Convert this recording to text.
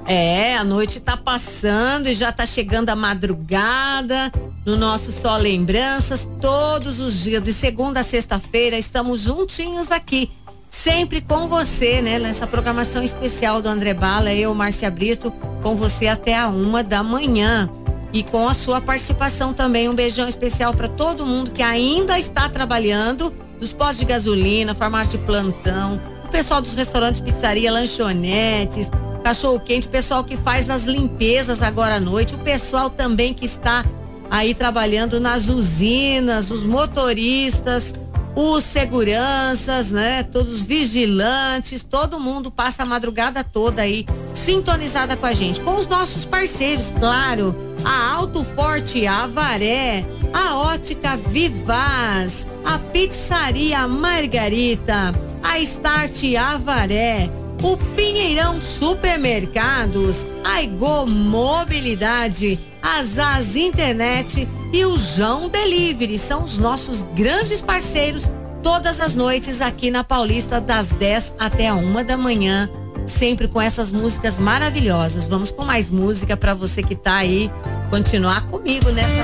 A noite tá passando e já tá chegando a madrugada. No nosso Só Lembranças, todos os dias, de segunda a sexta-feira, estamos juntinhos aqui, sempre com você, né? Nessa programação especial do André Bala, eu, Márcia Brito, com você até a 1h e com a sua participação também. Um beijão especial para todo mundo que ainda está trabalhando, dos postos de gasolina, farmácia de plantão, o pessoal dos restaurantes, pizzaria, lanchonetes, cachorro quente, o pessoal que faz as limpezas agora à noite, o pessoal também que está aí trabalhando nas usinas, os motoristas, os seguranças, né? Todos os vigilantes, todo mundo passa a madrugada toda aí sintonizada com a gente, com os nossos parceiros, claro, a Alto Forte Avaré, a Ótica Vivaz, a Pizzaria Margarita, a Start Avaré, o Pinheirão Supermercados, a Igo Mobilidade, a Zaz Internet e o João Delivery são os nossos grandes parceiros todas as noites aqui na Paulista, das 10 até a 1h, sempre com essas músicas maravilhosas. Vamos com mais música para você que tá aí continuar comigo nessa